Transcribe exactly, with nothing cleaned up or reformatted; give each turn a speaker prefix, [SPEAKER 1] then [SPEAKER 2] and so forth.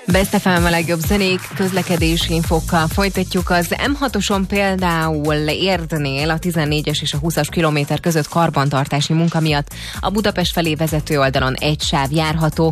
[SPEAKER 1] Best ef em a legjobb zenék, közlekedési infokkal folytatjuk. Az em hatoson például Érdnél a tizennégyes és a húszas kilométer között karbantartási munka miatt a Budapest felé vezető oldalon egy sáv járható,